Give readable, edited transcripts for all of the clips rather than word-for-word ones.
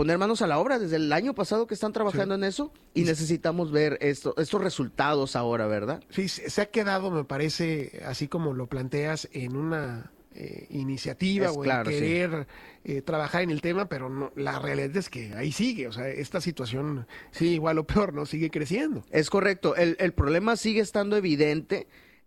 poner manos a la obra. Desde el año pasado que están trabajando en eso y necesitamos ver estos resultados ahora, ¿verdad? Sí, se ha quedado, me parece, así como lo planteas, en una iniciativa o en querer trabajar en el tema, pero no, la realidad es que ahí sigue, o sea, esta situación sigue igual o peor, ¿no? Sigue creciendo. Es correcto, el problema sigue estando evidente,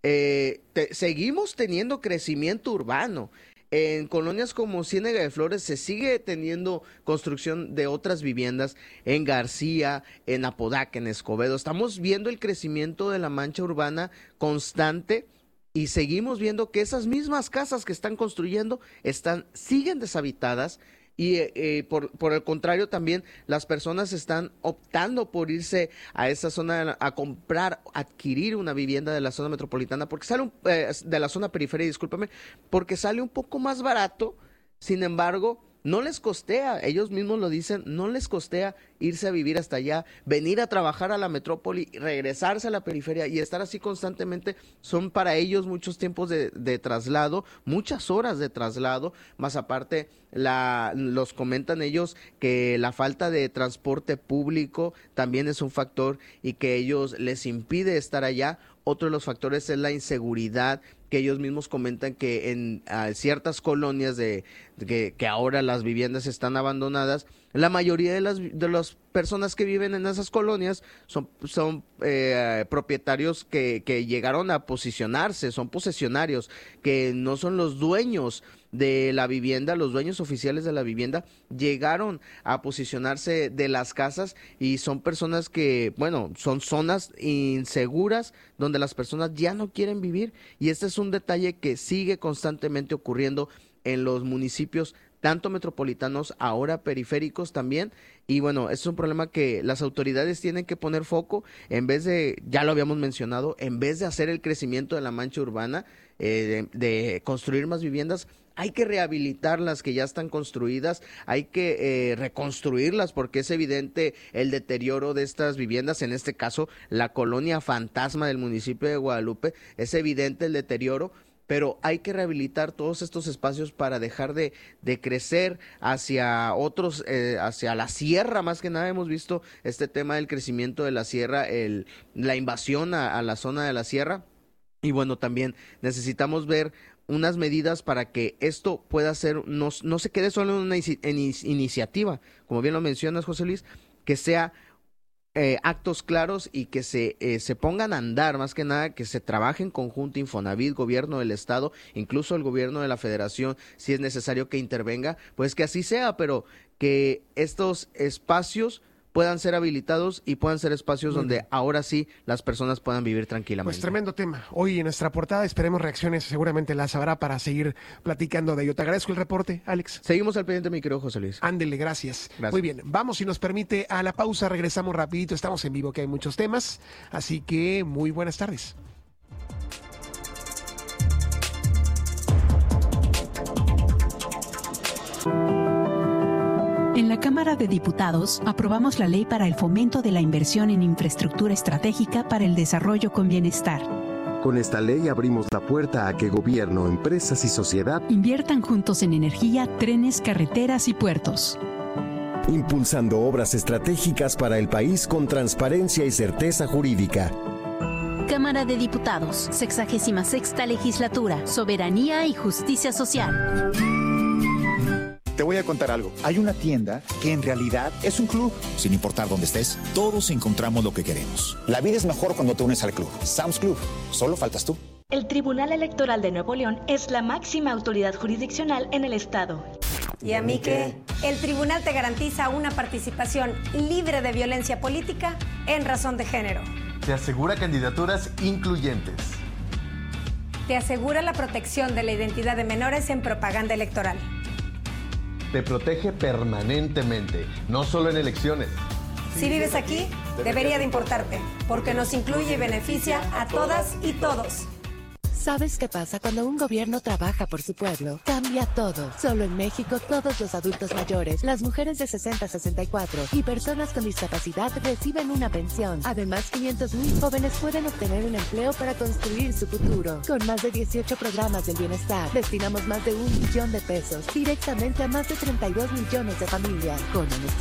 seguimos teniendo crecimiento urbano. En colonias como Ciénega de Flores se sigue teniendo construcción de otras viviendas, en García, en Apodaca, en Escobedo. Estamos viendo el crecimiento de la mancha urbana constante y seguimos viendo que esas mismas casas que están construyendo siguen deshabitadas. Y por el contrario también las personas están optando por irse a esa zona a adquirir una vivienda de la zona metropolitana porque sale de la zona periférica, discúlpame, porque sale un poco más barato. Sin embargo, no les costea, ellos mismos lo dicen, no les costea irse a vivir hasta allá, venir a trabajar a la metrópoli, regresarse a la periferia y estar así constantemente. Son para ellos muchos tiempos de traslado, muchas horas de traslado, más aparte los comentan ellos que la falta de transporte público también es un factor y que ellos les impide estar allá. Otro de los factores es la inseguridad, que ellos mismos comentan que en ciertas colonias que ahora las viviendas están abandonadas, la mayoría de las personas que viven en esas colonias son propietarios que llegaron a posicionarse, son posesionarios, que no son los dueños de la vivienda, los dueños oficiales de la vivienda llegaron a posicionarse de las casas y son personas que, bueno, son zonas inseguras donde las personas ya no quieren vivir y este es un detalle que sigue constantemente ocurriendo en los municipios tanto metropolitanos, ahora periféricos también, y bueno, es un problema que las autoridades tienen que poner foco, en vez de, ya lo habíamos mencionado, en vez de hacer el crecimiento de la mancha urbana, de construir más viviendas, hay que rehabilitar las que ya están construidas, hay que reconstruirlas porque es evidente el deterioro de estas viviendas, en este caso la colonia fantasma del municipio de Guadalupe, es evidente el deterioro, pero hay que rehabilitar todos estos espacios para dejar de crecer hacia otros, hacia la sierra. Más que nada hemos visto este tema del crecimiento de la sierra, la invasión a la zona de la sierra, y bueno, también necesitamos ver unas medidas para que esto pueda ser, no se quede solo en una iniciativa, como bien lo mencionas, José Luis, que sea actos claros y que se pongan a andar, más que nada que se trabaje en conjunto Infonavit, gobierno del estado, incluso el gobierno de la federación, si es necesario que intervenga, pues que así sea, pero que estos espacios puedan ser habilitados y puedan ser espacios donde ahora sí las personas puedan vivir tranquilamente. Pues tremendo tema. Hoy en nuestra portada esperemos reacciones, seguramente las habrá para seguir platicando de ello. Te agradezco el reporte, Alex. Seguimos al pendiente, mi querido José Luis. Ándele, gracias. Muy bien, vamos, si nos permite, a la pausa, regresamos rapidito, estamos en vivo, que hay muchos temas, así que muy buenas tardes. En la Cámara de Diputados aprobamos la ley para el fomento de la inversión en infraestructura estratégica para el desarrollo con bienestar. Con esta ley abrimos la puerta a que gobierno, empresas y sociedad inviertan juntos en energía, trenes, carreteras y puertos. Impulsando obras estratégicas para el país con transparencia y certeza jurídica. Cámara de Diputados, 66ª Legislatura, Soberanía y Justicia Social. Te voy a contar algo. Hay una tienda que en realidad es un club. Sin importar dónde estés, todos encontramos lo que queremos. La vida es mejor cuando te unes al club. Sam's Club. Solo faltas tú. El Tribunal Electoral de Nuevo León es la máxima autoridad jurisdiccional en el estado. ¿Y a mí qué? El tribunal te garantiza una participación libre de violencia política en razón de género. Te asegura candidaturas incluyentes. Te asegura la protección de la identidad de menores en propaganda electoral. Te protege permanentemente, no solo en elecciones. Si vives aquí, debería de importarte, porque nos incluye y beneficia a todas y todos. ¿Sabes qué pasa cuando un gobierno trabaja por su pueblo? Cambia todo. Solo en México, todos los adultos mayores, las mujeres de 60 a 64 y personas con discapacidad reciben una pensión. Además, 500,000 jóvenes pueden obtener un empleo para construir su futuro. Con más de 18 programas del bienestar, destinamos más de 1 millón de pesos directamente a más de 32 millones de familias. Con honestidad